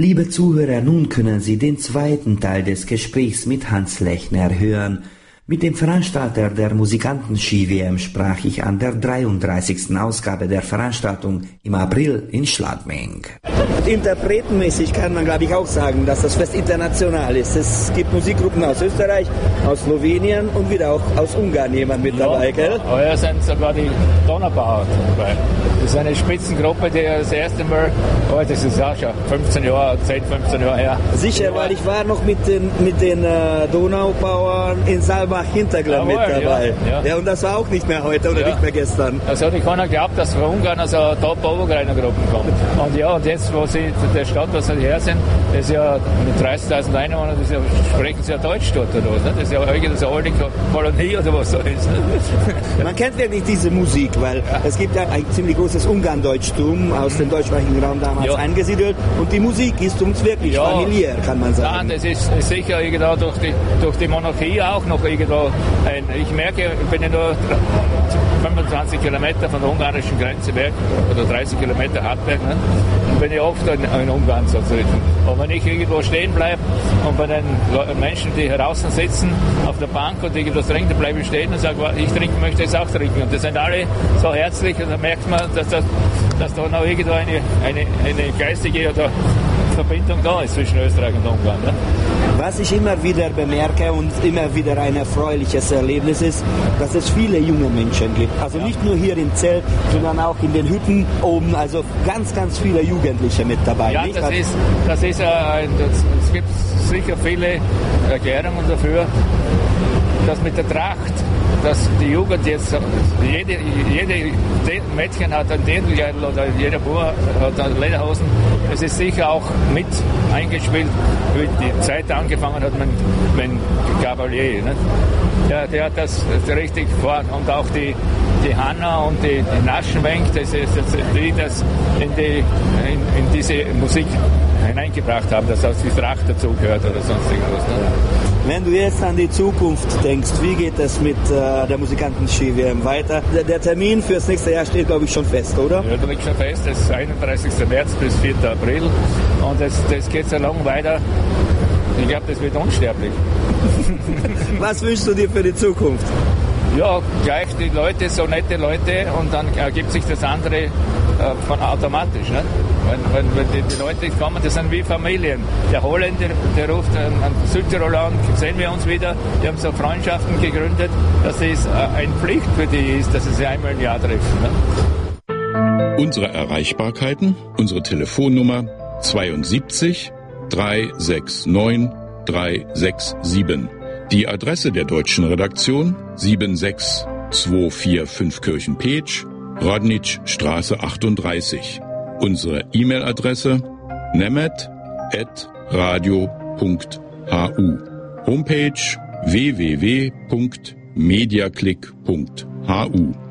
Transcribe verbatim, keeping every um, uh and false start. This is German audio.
Liebe Zuhörer, nun können Sie den zweiten Teil des Gesprächs mit Hans Lechner hören. Mit dem Veranstalter der Musikanten-Ski-W M sprach ich an der dreiunddreißigsten Ausgabe der Veranstaltung im April in Schladming. Interpretenmäßig kann man, glaube ich, auch sagen, dass das Fest international ist. Es gibt Musikgruppen aus Österreich, aus Slowenien und wieder auch aus Ungarn jemand mit dabei, ja, gell? Heuer sind sogar die Donaubauer dabei. Das ist eine Spitzengruppe, die das erste Mal, oh, das ist auch schon fünfzehn Jahre, zehn, fünfzehn Jahre her. Sicher, weil ich war noch mit den, mit den äh, Donaubauern in Saalbach-Hinterglemm mit dabei. Ja, ja. ja, und das war auch nicht mehr heute oder ja. nicht mehr gestern. Also hat keiner geglaubt, dass von Ungarn also eine Top-Obergreiner-Gruppe kommt. Und ja, und jetzt, wo sie, der Stadt, wo sie her sind, das ist ja mit dreißigtausend Einwohnern, das ist ja, sprechen sie ja Deutsch dort oder was, ne? Das ist ja irgendwie so eine alte Kolonie oder was so ist. Ne? Man kennt wirklich diese Musik, weil ja. es gibt ja ein ziemlich großes Ungarndeutschtum aus dem deutschsprachigen Raum damals ja. eingesiedelt und die Musik ist uns wirklich ja. familiär, kann man sagen. Nein, das ist, ist sicher irgendwo durch die, durch die Monarchie auch noch irgendwo ein, ich merke, ich bin ja nur fünfundzwanzig Kilometer von der ungarischen Grenze weg, oder dreißig Kilometer Hartberg, ne? Und bin ich oft in, in Ungarn so zu reden. Und wenn ich irgendwo stehen bleibe und bei den Le- Menschen, die draußen sitzen, auf der Bank und irgendwas trinken, dann bleibe ich stehen und sage, ich trinken möchte, jetzt auch trinken. Und die sind alle so herzlich und dann merkt man, dass, das, dass da noch irgendwo eine, eine, eine geistige oder Verbindung da ist zwischen Österreich und Ungarn. Ne? Was ich immer wieder bemerke und immer wieder ein erfreuliches Erlebnis ist, dass es viele junge Menschen gibt. Also ja. nicht nur hier im Zelt, sondern auch in den Hütten oben. Also ganz, ganz viele Jugendliche mit dabei. Ja, nicht? das ist, das ist ein, das, es gibt sicher viele Erklärungen dafür, dass mit der Tracht, dass die Jugend jetzt, jede, jede Mädchen hat ein Dirndl oder jeder Bub hat ein Lederhosen. Es ist sicher auch mit eingespielt, wie die Zeit angefangen hat mit, mit Cavalier. Ne? Der, der hat das, das richtig vor. Und auch die, die Hanna und die, die Naschenwenk, das ist, das, die das in, die, in, in diese Musik hineingebracht haben, dass auch die Tracht dazugehört oder sonst irgendwas. Ne? Wenn du jetzt an die Zukunft denkst, wie geht es mit äh, der Musikanten-Ski-W M weiter? Der, der Termin fürs nächste Jahr steht, glaube ich, schon fest, oder? Ja, der liegt schon fest. Das ist einunddreißigsten März bis vierten April. Und das, das geht so lang weiter. Ich glaube, das wird unsterblich. Was wünschst du dir für die Zukunft? Ja, gleich die Leute, so nette Leute, und dann ergibt sich das andere äh, von automatisch. Ne? Wenn, wenn, wenn die, die Leute kommen, das sind wie Familien. Der Holländer, der ruft an, an Südtirol an, sehen wir uns wieder. Die haben so Freundschaften gegründet, dass es äh, eine Pflicht für die ist, dass sie sich einmal im Jahr treffen. Ne? Unsere Erreichbarkeiten, unsere Telefonnummer zweiundsiebzig dreihundertneunundsechzig dreihundertsiebenundsechzig. Die Adresse der deutschen Redaktion sieben sechs zwei vier fünf Kirchenpeetsch, Rodnitschstraße achtunddreißig. Unsere E-Mail-Adresse nemet at radio punkt hu. Homepage w w w punkt mediaclick punkt hu.